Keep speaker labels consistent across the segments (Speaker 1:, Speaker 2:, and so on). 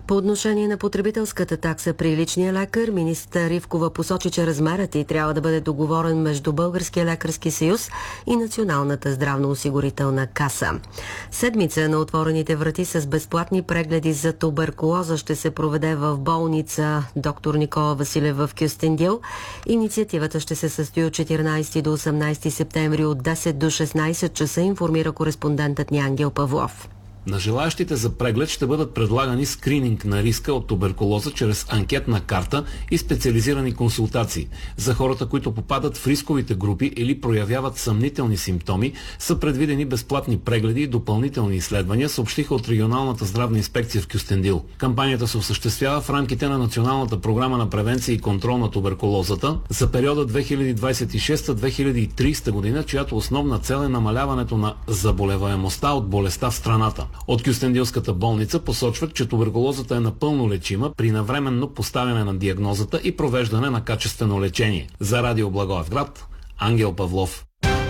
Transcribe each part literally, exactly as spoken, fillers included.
Speaker 1: По отношение на потребителската такса при личния лекар, министър Ивкова посочи, че размерът й трябва да бъде договорен между Българския лекарски съюз и Националната здравноосигурителна каса. Седмица на отворените врати с безплатни прегледи за туберкулоза ще се проведе в болница доктор Никола Василев в Кюстендил. Инициативата ще се състои от четиринайсети до осемнайсети септември от десет до шестнайсет часа, информира кореспондентът ни Ангел Павлов.
Speaker 2: На желаящите за преглед ще бъдат предлагани скрининг на риска от туберкулоза чрез анкетна карта и специализирани консултации. За хората, които попадат в рисковите групи или проявяват съмнителни симптоми, са предвидени безплатни прегледи и допълнителни изследвания, съобщиха от регионалната здравна инспекция в Кюстендил. Кампанията се осъществява в рамките на Националната програма на превенция и контрол на туберкулозата за периода две хиляди двайсет и шеста до две хиляди и трийсета година, чиято основна цел е намаляването на заболеваемостта от болестта в страната. От Кюстендилската болница посочват, че туберкулозата е напълно лечима при навременно поставяне на диагнозата и провеждане на качествено лечение. За Радио Благоевград, Ангел Павлов.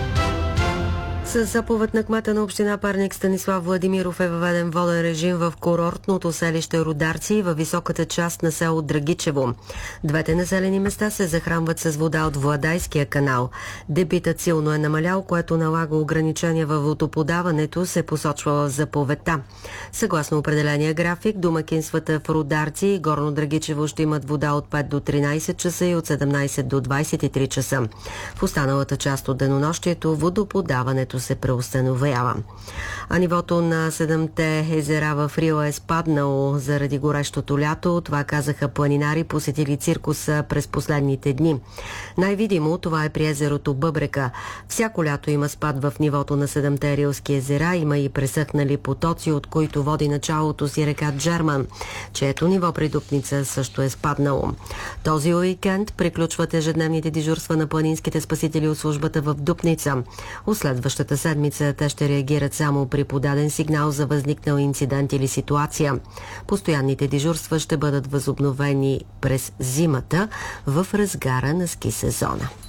Speaker 1: С заповед на кмета на община Перник Станислав Владимиров е въведен воден режим в курортното селище Рударци и във високата част на село Драгичево. Двете населени места се захранват с вода от Владайския канал. Дебитът силно е намалял, което налага ограничения във водоподаването, се посочва в заповедта. Съгласно определения график, домакинствата в Рударци и Горно Драгичево ще имат вода от пет до тринайсет часа и от седемнайсет до двайсет и три часа. В останалата част от денонощието водоподаването се преустановява. А нивото на седемте езера в Рила е спаднало заради горещото лято. Това казаха планинари, посетили циркуса през последните дни. Най-видимо това е при езерото Бъбрека. Всяко лято има спад в нивото на седемте рилски езера. Има и пресъхнали потоци, от които води началото си река Джерман, чието ниво при Дупница също е спаднало. Този уикенд приключват ежедневните дежурства на планинските спасители от службата в Дупница. Следващата седмица те ще реагират само при подаден сигнал за възникнал инцидент или ситуация. Постоянните дежурства ще бъдат възобновени през зимата в разгара на ски сезона.